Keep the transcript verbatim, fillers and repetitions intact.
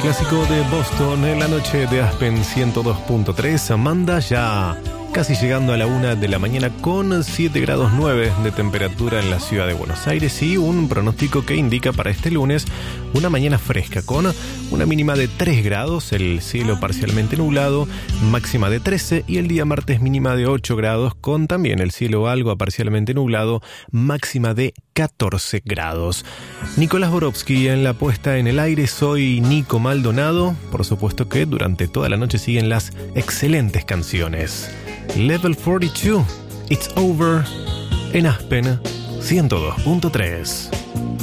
clásico de Boston en la noche de Aspen ciento dos punto tres. Amanda ya casi llegando a la una de la mañana con siete grados nueve de temperatura en la ciudad de Buenos Aires y un pronóstico que indica para este lunes una mañana fresca con una mínima de tres grados, el cielo parcialmente nublado, máxima de trece y el día martes mínima de ocho grados con también el cielo algo a parcialmente nublado, máxima de catorce grados. Nicolás Borowski en la puesta en el aire, soy Nico Maldonado. Por supuesto que durante toda la noche siguen las excelentes canciones. Level cuarenta y dos, It's Over, en Aspen ciento dos punto tres.